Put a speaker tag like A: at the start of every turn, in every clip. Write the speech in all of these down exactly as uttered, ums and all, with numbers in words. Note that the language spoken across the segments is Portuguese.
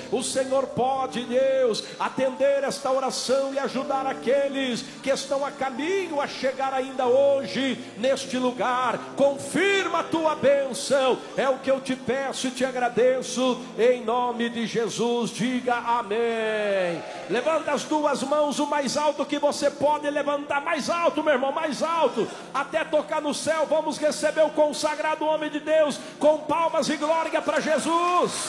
A: O Senhor pode, Deus, atender esta oração e ajudar aqueles que estão a caminho a chegar ainda hoje neste lugar. Confirma a tua bênção, é o que eu te peço e te agradeço, em nome de Jesus. Diga amém. Levanta as duas mãos o mais alto que você pode levantar, mais alto, meu irmão, mais alto, até tocar no céu. Vamos receber o consagrado homem de Deus com palmas e glória para Jesus.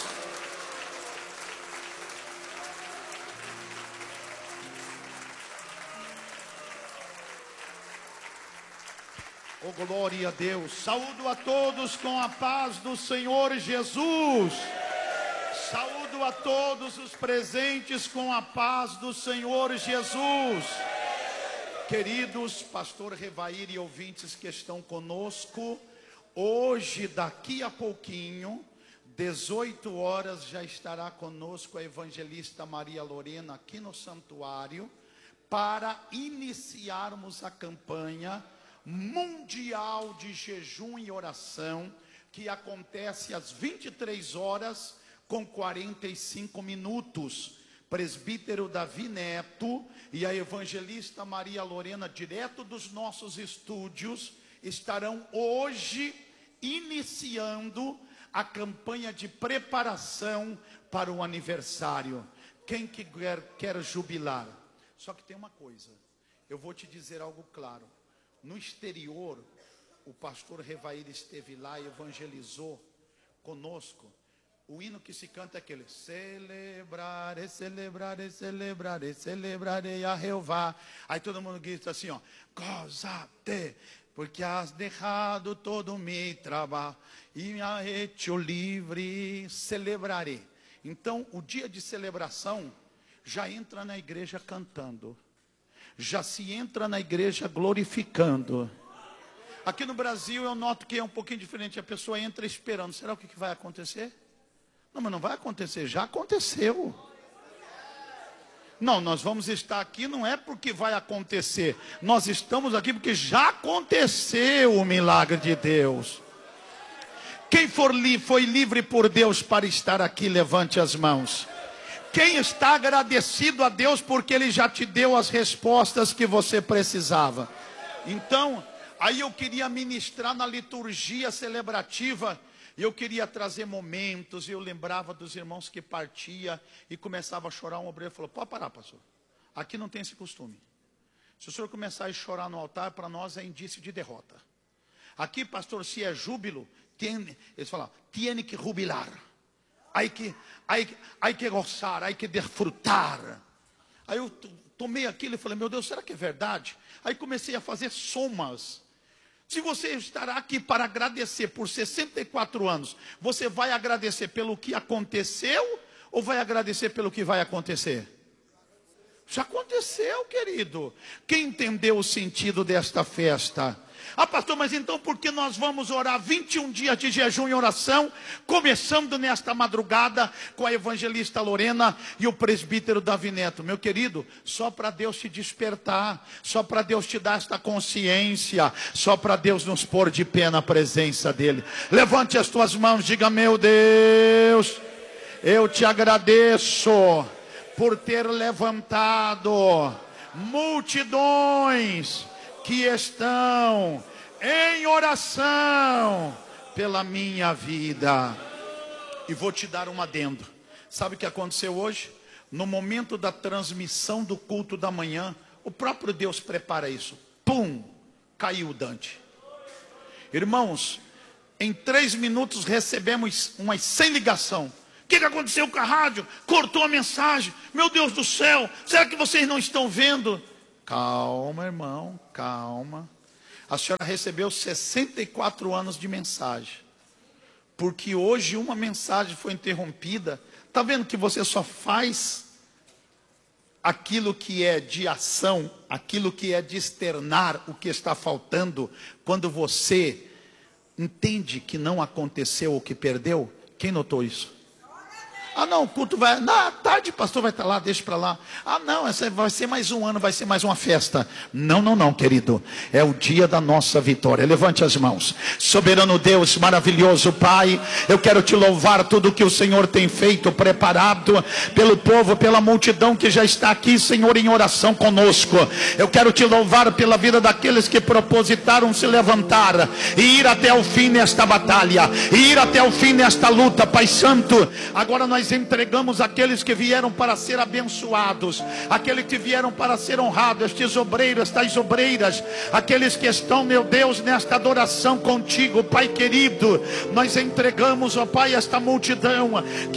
B: Oh, glória a Deus. Saúdo a todos com a paz do Senhor Jesus. Saúdo a todos os presentes com a paz do Senhor Jesus. Queridos, pastor Revair e ouvintes que estão conosco, hoje, daqui a pouquinho, dezoito horas, já estará conosco a evangelista Maria Lorena aqui no santuário, para iniciarmos a campanha mundial de jejum e oração, que acontece às vinte e três horas com quarenta e cinco minutos. Presbítero Davi Neto e a evangelista Maria Lorena, direto dos nossos estúdios, estarão hoje iniciando a campanha de preparação para o aniversário. Quem que quer, quer jubilar? Só que tem uma coisa, eu vou te dizer algo claro. No exterior, o pastor Revair esteve lá e evangelizou conosco. O hino que se canta é aquele: celebrare, celebrare, celebrare, celebrare a Jeová. Aí todo mundo grita assim, ó: goza-te, porque has deixado todo o meu trabalho e me has hecho livre, celebrarei. Então, o dia de celebração já entra na igreja cantando, já se entra na igreja glorificando. Aqui no Brasil eu noto que é um pouquinho diferente, a pessoa entra esperando, será o que vai acontecer? Não, mas não vai acontecer, já aconteceu. Não, nós vamos estar aqui não é porque vai acontecer, nós estamos aqui porque já aconteceu o milagre de Deus. Quem for li, foi livre por Deus para estar aqui, levante as mãos. Quem está agradecido a Deus porque Ele já te deu as respostas que você precisava. Então, aí eu queria ministrar na liturgia celebrativa. Eu queria trazer momentos, e eu lembrava dos irmãos que partia e começava a chorar. Um obreiro falou: pode parar, pastor, aqui não tem esse costume. Se o senhor começar a chorar no altar, para nós é indício de derrota. Aqui, pastor, se é júbilo, tem, eles falam, tiene que jubilar, hay que, hay, hay que gozar, hay que desfrutar. Aí eu tomei aquilo e falei: meu Deus, será que é verdade? Aí comecei a fazer somas. Se você estará aqui para agradecer por sessenta e quatro anos, você vai agradecer pelo que aconteceu ou vai agradecer pelo que vai acontecer? Já aconteceu, querido. Quem entendeu o sentido desta festa? Ah, pastor, mas então por que nós vamos orar vinte e um dias de jejum e oração, começando nesta madrugada com a evangelista Lorena e o presbítero Davi Neto? Meu querido, só para Deus te despertar, só para Deus te dar esta consciência, só para Deus nos pôr de pé na presença dEle. Levante as tuas mãos, diga: meu Deus, eu te agradeço por ter levantado multidões que estão em oração pela minha vida. E vou te dar um adendo. Sabe o que aconteceu hoje? No momento da transmissão do culto da manhã, o próprio Deus prepara isso. Pum! Caiu o Dante. Irmãos, em três minutos recebemos umas cem ligações. O que, que aconteceu com a rádio? Cortou a mensagem. Meu Deus do céu, será que vocês não estão vendo? Calma, irmão, calma. A senhora recebeu sessenta e quatro anos de mensagem. Porque hoje uma mensagem foi interrompida. Está vendo que você só faz aquilo que é de ação, aquilo que é de externar o que está faltando, quando você entende que não aconteceu o que perdeu? Quem notou isso? Ah, não, o culto vai... Na tarde o pastor vai estar lá, deixa para lá. Ah, não, essa vai ser mais um ano, vai ser mais uma festa. Não, não, não, querido. É o dia da nossa vitória. Levante as mãos. Soberano Deus, maravilhoso Pai, eu quero te louvar tudo que o Senhor tem feito, preparado pelo povo, pela multidão que já está aqui, Senhor, em oração conosco. Eu quero te louvar pela vida daqueles que propositaram se levantar e ir até o fim nesta batalha, e ir até o fim nesta luta, Pai Santo. Agora nós entregamos aqueles que vieram para ser abençoados, aqueles que vieram para ser honrados, estes obreiros, estas obreiras, aqueles que estão, meu Deus, nesta adoração contigo, Pai querido. Nós entregamos, ó Pai, esta multidão